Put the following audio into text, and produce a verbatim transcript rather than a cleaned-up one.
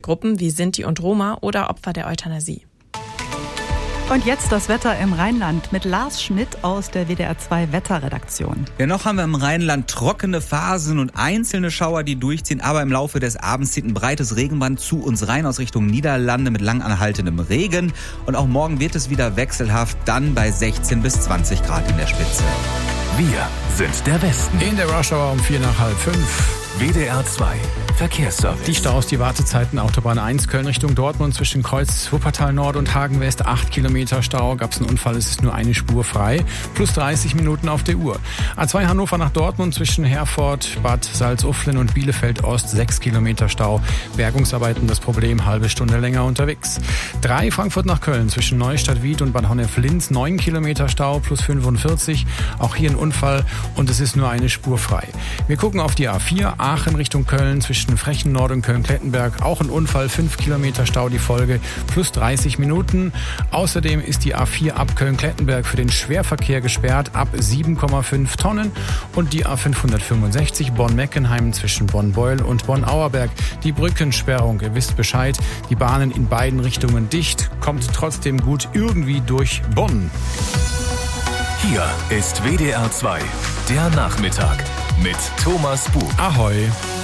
Gruppen wie Sinti und Roma oder Opfer der Euthanasie. Und jetzt das Wetter im Rheinland mit Lars Schmidt aus der W D R zwei Wetterredaktion. Ja, noch haben wir im Rheinland trockene Phasen und einzelne Schauer, die durchziehen. Aber im Laufe des Abends zieht ein breites Regenband zu uns rein aus Richtung Niederlande mit lang anhaltendem Regen. Und auch morgen wird es wieder wechselhaft, dann bei sechzehn bis zwanzig Grad in der Spitze. Wir sind der Westen. In der Rush Hour um vier nach halb fünf. W D R zwei Verkehrsservice. Die Staus, die Wartezeiten, Autobahn eins, Köln Richtung Dortmund zwischen Kreuz Wuppertal Nord und Hagen West, acht Kilometer Stau. Gab es einen Unfall, es ist nur eine Spur frei. Plus dreißig Minuten auf der Uhr. A zwei Hannover nach Dortmund zwischen Herford, Bad Salzuflen und Bielefeld Ost, sechs Kilometer Stau. Bergungsarbeiten das Problem, halbe Stunde länger unterwegs. drei Frankfurt nach Köln zwischen Neustadt Wied und Bad Honnef-Linz, neun Kilometer Stau plus fünfundvierzig. Auch hier ein Unfall und es ist nur eine Spur frei. Wir gucken auf die A vier, Aachen Richtung Köln zwischen Frechen Nord und Köln-Klettenberg. Auch ein Unfall, fünf Kilometer Stau die Folge, plus dreißig Minuten. Außerdem ist die A vier ab Köln-Klettenberg für den Schwerverkehr gesperrt, ab sieben Komma fünf Tonnen. Und die A fünfhundertfünfundsechzig Bonn-Meckenheim zwischen Bonn-Beuel und Bonn-Auerberg. Die Brückensperrung, ihr wisst Bescheid, die Bahnen in beiden Richtungen dicht, kommt trotzdem gut irgendwie durch Bonn. Hier ist W D R zwei, der Nachmittag mit Thomas Buch. Ahoi.